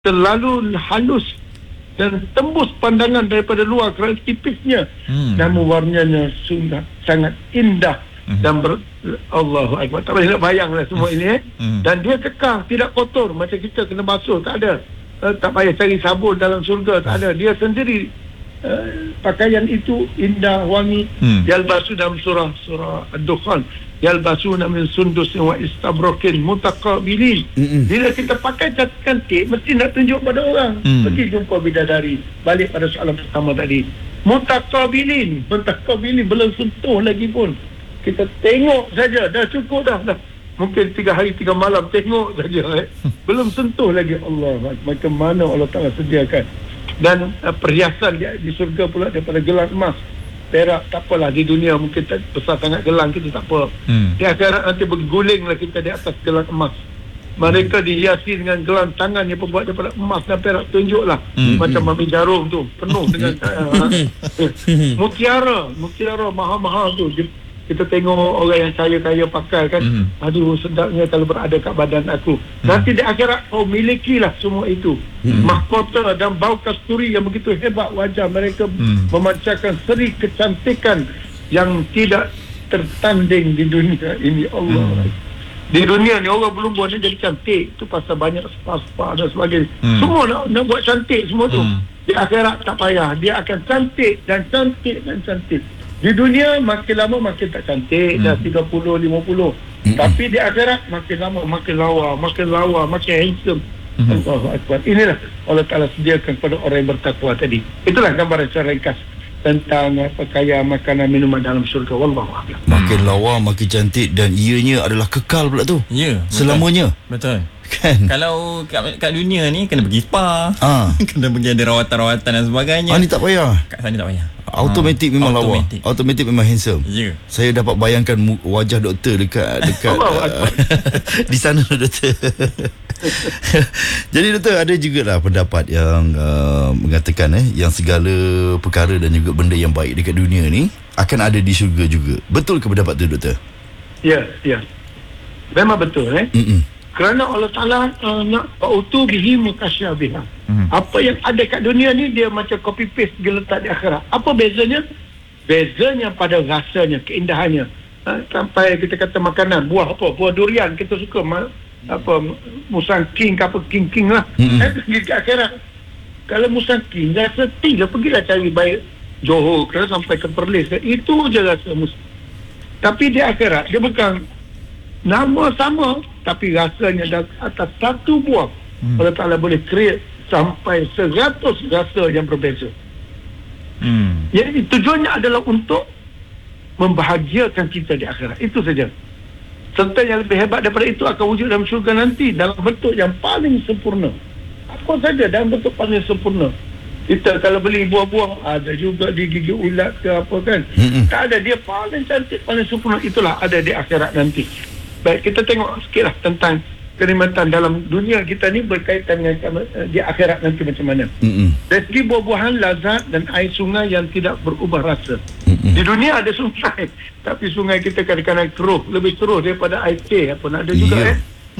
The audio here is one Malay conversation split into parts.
terlalu halus dan tembus pandangan daripada luar kerana tipisnya. Namun warnanya sangat indah dan Allahu Akbar. Tak boleh nak bayanglah semua ini Dan dia kekal, tidak kotor. Macam kita kena basuh, tak ada. Tak payah cari sabun dalam surga, tak ada. Dia sendiri pakaian itu indah, wangi. Yalbasu dalam surah Ad-Dukhan, yalbasuna min sundusin wa istabrakin mutaqabilin. Bila kita pakai cantik, mesti nak tunjuk pada orang. Pergi jumpa bidadari. Balik pada soalan pertama tadi, mutaqabilin, belum sentuh lagi pun. Kita tengok saja, dah cukup dah. Mungkin 3 hari 3 malam tengok saja, belum sentuh lagi. Allah, macam mana Allah Ta'ala sediakan. Dan perhiasan di surga pula daripada gelang emas, perak. Tak apalah, di dunia mungkin tak besar sangat gelang kita, tak apa. Di akhirat nanti bergulinglah kita di atas gelang emas. Mereka dihiasi dengan gelang tangan yang berbuat daripada emas dan perak. Tunjuklah macam Mami Jarum tu, penuh dengan mutiara mahal-mahal tu. Kita tengok orang yang kaya-kaya pakai kan, aduh sedapnya kalau berada kat badan aku. Nanti di akhirat kau milikilah semua itu. Mahkota dan bau kasturi yang begitu hebat. Wajah mereka memancarkan seri kecantikan yang tidak tertanding di dunia ini. Allah, di dunia ni orang belum buat jadi cantik. Itu pasal banyak spa dan sebagainya. Semua nak buat cantik semua tu. Di akhirat tak payah, dia akan cantik dan cantik dan cantik. Di dunia makin lama makin tak cantik, dah 30, 50. Tapi di akhirat makin lama makin lawa, makin handsome. Allahu Akbar. Inilah Allah Ta'ala sediakan kepada orang yang bertakwa tadi. Itulah gambaran secara ringkas tentang pakaian, makanan, minuman dalam syurga. Wallahu a'lam. Makin lawa, makin cantik, dan ianya adalah kekal pula tu. Ya, selamanya. Betul. Kan? Kalau kat dunia ni kena pergi spa, kena pergi ada rawatan-rawatan dan sebagainya. Ni tak payah. Kat sana tak payah. Automatik memang lawa. Automatik memang handsome. Ya. Saya dapat bayangkan wajah doktor dekat di sana, doktor. Jadi doktor, ada jugalah pendapat yang mengatakan yang segala perkara dan juga benda yang baik dekat dunia ni akan ada di syurga juga. Betul ke pendapat tu, doktor? Ya. Memang betul. Kerana Allah Ta'ala nak fa'utu bihi mutasyabihah. Apa yang ada kat dunia ni dia macam copy paste dia letak di akhirat. Apa bezanya? Bezanya pada rasanya, keindahannya. Sampai kita kata makanan, buah apa? Buah durian kita suka. Musang king ke apa, king lah. Pergi ke akhirat. Kalau musang king rasa tinggal, pergilah cari baik Johor ke sampai ke Perlis. Itu je rasa musang. Tapi di akhirat dia bukan nama sama, tapi rasanya dah atas satu buah. Allah Ta'ala boleh create sampai 100 rasa yang berbeza. Jadi tujuannya adalah untuk membahagiakan kita di akhirat. Itu saja. Serta yang lebih hebat daripada itu akan wujud dalam syurga nanti dalam bentuk yang paling sempurna. Apa saja dalam bentuk paling sempurna. Kita kalau beli buah-buah, ada juga di gigi ulat ke apa kan. Tak ada, dia paling cantik, paling sempurna. Itulah ada di akhirat nanti. Baik, kita tengok sikitlah tentang kenikmatan dalam dunia kita ni berkaitan dengan di akhirat nanti macam mana. Dari segi buah-buahan, lazat dan air sungai yang tidak berubah rasa. Di dunia ada sungai, tapi sungai kita kadang-kadang keruh, lebih keruh daripada air teh apa nak ada juga.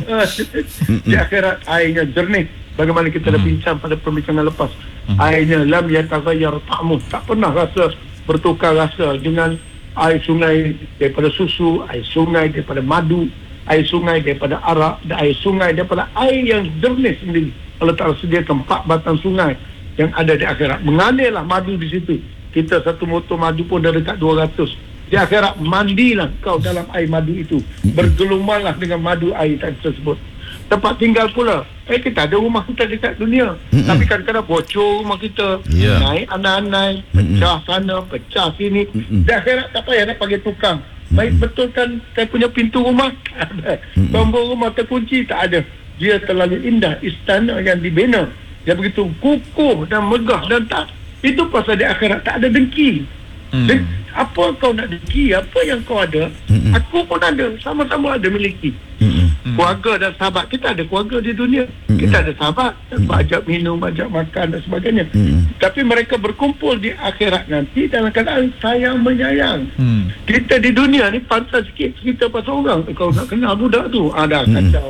Di akhirat airnya jernih. Bagaimana kita dah bincang pada perbincangan lepas. Airnya lam yataghayyar ta'muh, tak pernah rasa bertukar rasa dengan air sungai daripada susu, air sungai daripada madu, air sungai daripada arak, dan air sungai daripada air yang jernih sendiri. Allah Ta'ala sediakan 4 batang sungai yang ada di akhirat. Mengalirlah madu di situ. Kita satu motor madu pun dah dekat 200. Di akhirat mandilah kau dalam air madu itu. Bergelumanglah dengan madu air tersebut. Tempat tinggal pula. Kita ada rumah kita dekat dunia. Tapi kadang-kadang bocor rumah kita. Naik anai-anai, pecah sana, pecah sini. Di akhirat tak payah nak panggil tukang. Baik betulkan saya punya pintu rumah, tak ada. Tombol rumah terkunci, tak ada. Dia terlalu indah. Istana yang dibina, dia begitu kukuh dan megah dan tak. Itu pasal di akhirat tak ada dengki. Apa kau nak dengki? Apa yang kau ada, aku pun ada. Sama-sama ada miliki. Keluarga dan sahabat. Kita ada keluarga di dunia. Kita ada sahabat, ajak minum, ajak makan dan sebagainya. Tapi mereka berkumpul di akhirat nanti dalam keadaan sayang menyayang. Kita di dunia ni pantas sikit cerita pasal orang. Kau nak kenal budak tu, dah kacau.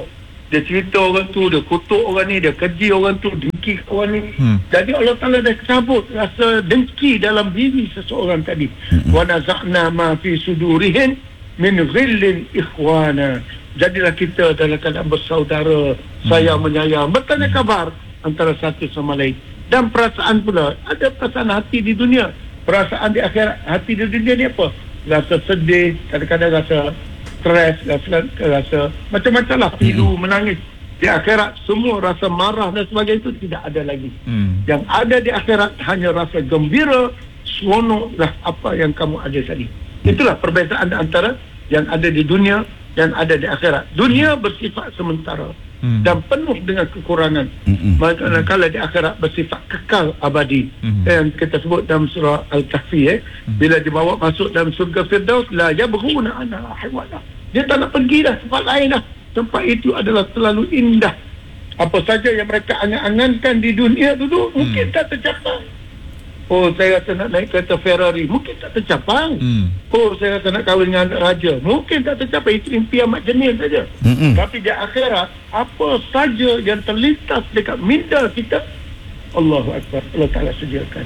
dia cerita orang tu, dia kutuk orang ni, dia keji orang tu, dengki orang ni. Jadi Allah Ta'ala dah cabut rasa dengki dalam diri seseorang tadi. Wa naza'na ma fi sudurihim min ghillin ikhwana. Jadilah kita dalam keadaan bersaudara, sayang menyayang, bertanya kabar antara satu sama lain. Dan perasaan pula, ada perasaan hati di dunia, perasaan di akhirat. Hati di dunia ni apa? Rasa sedih, kadang-kadang rasa stres, rasa macam-macam lah, pilu, menangis. Di akhirat semua rasa marah dan sebagainya itu tidak ada lagi. Yang ada di akhirat hanya rasa gembira, seronok lah apa yang kamu ada tadi. Itulah perbezaan antara yang ada di dunia dan ada di akhirat. Dunia bersifat sementara dan penuh dengan kekurangan. Manakala di akhirat bersifat kekal abadi. Yang kita sebut dalam surah Al-Kahfi, bila dibawa masuk dalam surga Firdaus, la yabghuna anha hiwala. Dia tak nak pergi dah tempat lain dah. Tempat itu adalah terlalu indah. Apa saja yang mereka angan-angankan di dunia dulu mungkin tak tercapai. Oh, saya rasa nak naik kereta Ferrari, mungkin tak tercapai. Oh, saya rasa nak kahwin dengan anak raja, mungkin tak tercapai. Itu impian mak jenis saja. Tapi di akhirat, apa saja yang terlintas dekat minda kita, Allahu Akbar, Allah Ta'ala sediakan.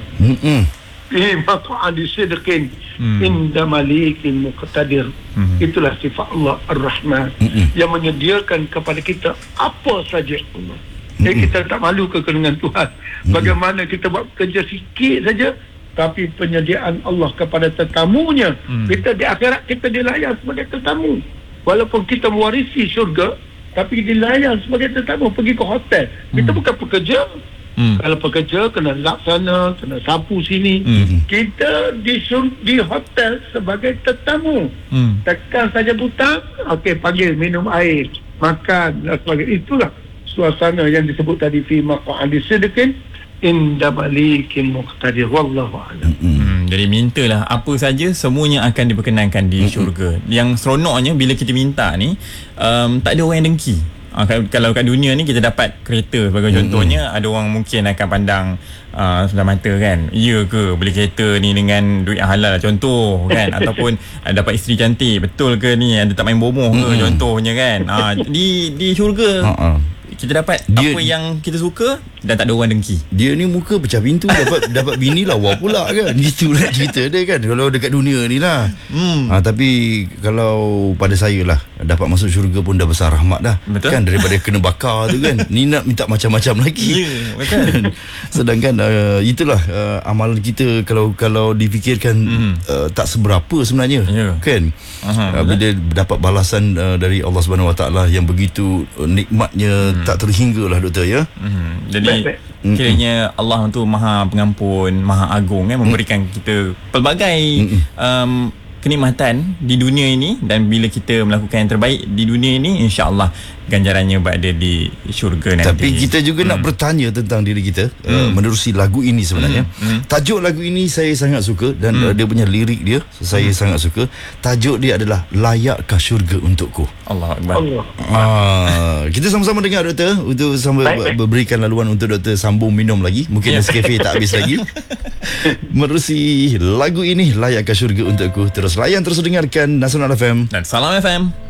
Maq'adi sidqin inda malikin muqtadir. Itulah sifat Allah Ar-Rahman yang menyediakan kepada kita apa saja Allah. Kita tak malu ke dengan Tuhan? Bagaimana kita buat kerja sikit saja, tapi penyediaan Allah kepada tetamunya. Kita di akhirat kita dilayan sebagai tetamu. Walaupun kita mewarisi syurga, tapi dilayan sebagai tetamu. Pergi ke hotel, kita bukan pekerja. Kalau pekerja kena lap sana, kena sapu sini. Kita di hotel sebagai tetamu. Tekan saja butang, okey, panggil minum air, makan dan sebagainya. Itulah suasana yang disebut tadi, fi maq'adi sidqin inda malikin muqtadir. Wallahu a'lam. Jadi mintalah apa saja, semuanya akan diperkenankan di syurga. Yang seronoknya bila kita minta ni, tak ada orang yang dengki. Kalau kat dunia ni kita dapat kereta sebagai contohnya, ada orang mungkin akan pandang sebelah mata kan, ya ke beli kereta ni dengan duit halal contoh kan, ataupun dapat isteri cantik, betul ke ni, ada tak main bomoh ke contohnya kan. Di syurga kita dapat apa yang kita suka dan tak ada orang dengki. Dia ni muka pecah pintu dapat bini lawa pula kan. Gitulah cerita dia kan kalau dekat dunia ni lah. Tapi kalau pada saya lah, dapat masuk syurga pun dah besar rahmat dah. Betul? Kan daripada kena bakar tu kan. Ni nak minta macam-macam lagi. Betul. Sedangkan itulah amalan kita kalau dipikirkan tak seberapa sebenarnya. Kan. Bila dapat balasan dari Allah Subhanahu Wa Taala yang begitu nikmatnya, tak terhingga lah doktor ya. Jadi kiranya Allah tu Maha Pengampun, Maha Agung kan, memberikan kita pelbagai kenikmatan di dunia ini, dan bila kita melakukan yang terbaik di dunia ini, insya-Allah ganjarannya berada di syurga nanti. Tapi kita juga nak bertanya tentang diri kita menerusi lagu ini sebenarnya. Tajuk lagu ini saya sangat suka dan dia punya lirik dia saya sangat suka. Tajuk dia adalah Layakkah Syurga Untukku. Allah Akbar. Kita sama-sama dengar doktor, untuk berikan laluan untuk doktor sambung minum lagi. Mungkin Nescafe tak habis lagi. Menerusi lagu ini Layakkah Syurga Untukku. Terus layan, terus dengarkan Nasional FM dan Salam FM.